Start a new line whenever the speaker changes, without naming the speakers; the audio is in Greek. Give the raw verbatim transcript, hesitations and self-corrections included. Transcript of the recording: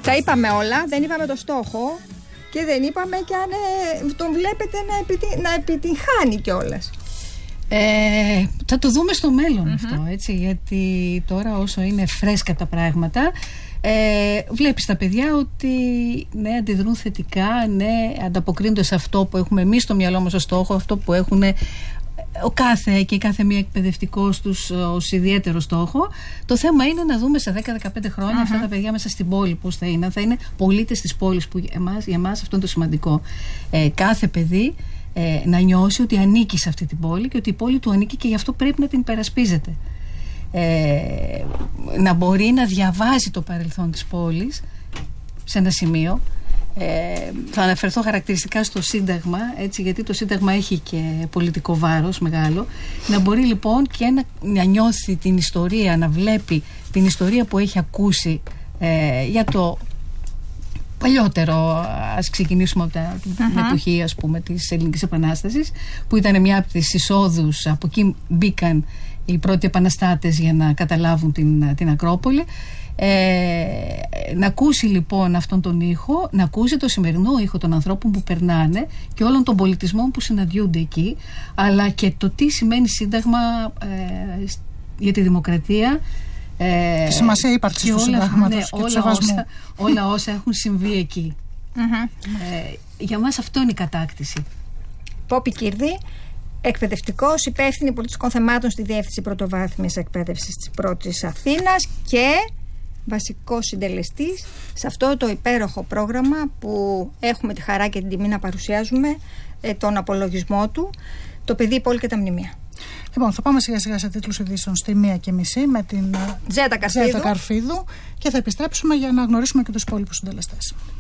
Τα είπαμε όλα, δεν είπαμε το στόχο και δεν είπαμε και αν ε, τον βλέπετε να, επιτι... να επιτυγχάνει κιόλας.
Ε, θα το δούμε στο μέλλον mm-hmm. αυτό, έτσι, γιατί τώρα όσο είναι φρέσκα τα πράγματα, ε, βλέπεις τα παιδιά ότι ναι, αντιδρούν θετικά, ναι, ανταποκρίνονται σε αυτό που έχουμε εμείς στο μυαλό μας ως στόχο, αυτό που έχουν ο κάθε και κάθε μία εκπαιδευτικός τους ως ιδιαίτερο στόχο. Το θέμα είναι να δούμε σε δέκα με δεκαπέντε χρόνια mm-hmm. αυτά τα παιδιά μέσα στην πόλη πώς θα είναι. Θα είναι πολίτες της πόλης, που για εμάς, για εμάς αυτό είναι το σημαντικό. Ε, κάθε παιδί ε, να νιώσει ότι ανήκει σε αυτή την πόλη και ότι η πόλη του ανήκει και γι' αυτό πρέπει να την υπερασπίζεται. Ε, να μπορεί να διαβάζει το παρελθόν της πόλης σε ένα σημείο. Ε, θα αναφερθώ χαρακτηριστικά στο Σύνταγμα, έτσι, γιατί το Σύνταγμα έχει και πολιτικό βάρος μεγάλο. Να μπορεί λοιπόν και να, να νιώθει την ιστορία, να βλέπει την ιστορία που έχει ακούσει ε, για το παλιότερο. Ας ξεκινήσουμε από τα, την uh-huh. εποχή, ας πούμε, της Ελληνικής Επανάστασης, που ήταν μια από τις εισόδους, από εκεί μπήκαν οι πρώτοι επαναστάτες για να καταλάβουν την, την Ακρόπολη. Ε, να ακούσει λοιπόν αυτόν τον ήχο, να ακούσει το σημερινό ήχο των ανθρώπων που περνάνε και όλων των πολιτισμών που συναντιούνται εκεί, αλλά και το τι σημαίνει Σύνταγμα ε, για τη δημοκρατία, ε,
τη σημασία ύπαρξης του Συντάγματος, ναι, και
όλα,
του σεβασμού.
Όσα, όλα όσα έχουν συμβεί εκεί.
Mm-hmm.
ε, για μας αυτό είναι η κατάκτηση.
Πόπη Κύρδη, εκπαιδευτικός, υπεύθυνη πολιτικών θεμάτων στη Διεύθυνση Πρωτοβάθμιας Εκπαίδευσης της Πρώτης Αθήνας και βασικός συντελεστής σε αυτό το υπέροχο πρόγραμμα που έχουμε τη χαρά και την τιμή να παρουσιάζουμε, ε, τον απολογισμό του, το παιδί, η πόλη και τα μνημεία.
Λοιπόν, θα πάμε σιγά σιγά σε τίτλους ειδήσεων στη μία και μισή με την
Ζέτα Καρφίδου.
Ζέτα Καρφίδου και θα επιστρέψουμε για να γνωρίσουμε και τους υπόλοιπους συντελεστές.